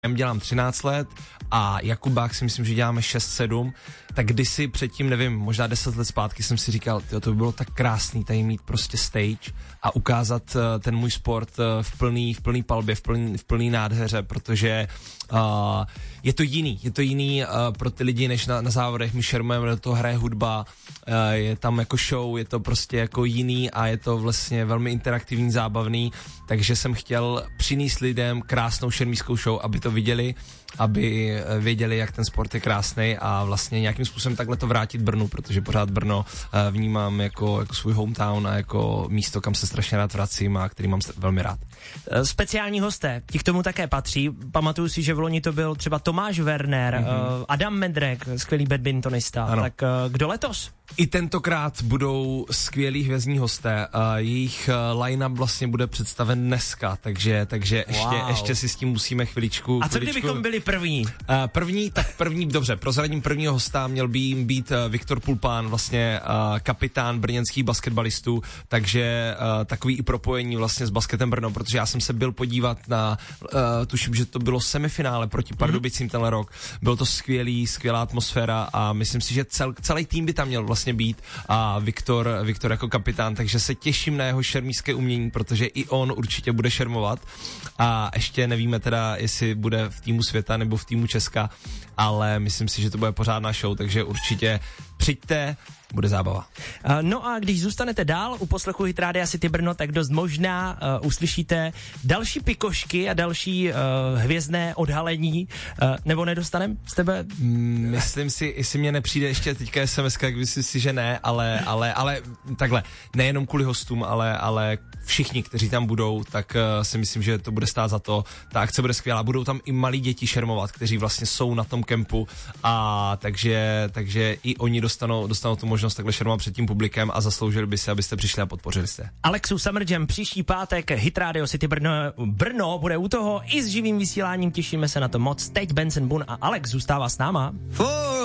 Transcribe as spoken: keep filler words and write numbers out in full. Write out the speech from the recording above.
dělám třináct let a Jakubák si myslím, že děláme šest sedm, tak kdysi předtím, nevím, možná deset let zpátky jsem si říkal, tyjo, to by bylo tak krásný tady mít prostě stage a ukázat uh, ten můj sport uh, v plný, v plný palbě, v plný, v plný nádheře, protože uh, je to jiný, je to jiný uh, pro ty lidi, než na, na závodech, my šermujeme, do toho hraje hudba, uh, je tam jako show, je to prostě jako jiný a je to vlastně velmi interaktivní, zábavný, takže jsem chtěl přinést lidem krásnou šermířskou show, aby to viděli, aby věděli, jak ten sport je krásný a vlastně nějakým způsobem takhle to vrátit Brnu, protože pořád Brno uh, vnímám jako, jako svůj hometown a jako místo, kam se strašně rád vracím a který mám velmi rád. Speciální hosté, ti k tomu také patří. Pamatuju si, že v loni to byl třeba Tomáš Werner, mm-hmm. uh, Adam Medrek, skvělý badmintonista. Ano. Tak uh, kdo letos? I tentokrát budou skvělí hvězdní hosté. Uh, jejich uh, line-up vlastně bude představen dneska, takže, takže wow. ještě, ještě si s tím musíme chviličku... A co chviličku... kdybychom byli první? Uh, první, tak první, dobře, prozradím prvního hosta, měl by jim být uh, Viktor Pulpán, vlastně uh, kapitán brněnských basketbalistů, takže uh, takový i propojení vlastně s Basketem Brno, protože já jsem se byl podívat na, uh, tuším, že to bylo semifinále proti Pardubicím mm-hmm. tenhle rok. Bylo to skvělý, skvělá atmosféra a myslím si, že cel, celý tým by tam měl vlastně být a Viktor, Viktor jako kapitán, takže se těším na jeho šermířské umění, protože i on určitě bude šermovat a ještě nevíme teda, jestli bude v týmu světa nebo v týmu Česka, ale myslím si, že to bude pořádná show, takže určitě přijďte, bude zábava. No a když zůstanete dál u poslechu Hit Rádia City Brno, tak dost možná uh, uslyšíte další pikošky a další uh, hvězdné odhalení, uh, nebo nedostanem z tebe? Myslím si, jestli mě nepřijde ještě teďka es em eska, jak myslím si, že ne, ale, ale, ale takhle, nejenom kvůli hostům, ale, ale všichni, kteří tam budou, tak uh, si myslím, že to bude stát za to. Ta akce bude skvělá, budou tam i malí děti šermovat, kteří vlastně jsou na tom kempu a takže, takže i oni dostanou, dostanou tu možnost takhle šermovat před tím publikem a zasloužili by se, abyste přišli a podpořili jste. Alexu Summer Jam příští pátek, Hit Radio City Brno, Brno bude u toho i s živým vysíláním, těšíme se na to moc. Teď Benson Boone a Alex zůstává s náma.